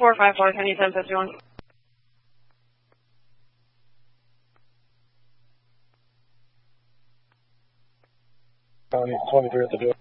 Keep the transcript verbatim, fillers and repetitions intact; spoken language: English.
four five four, can you ten fifty-one? twenty-three at the door.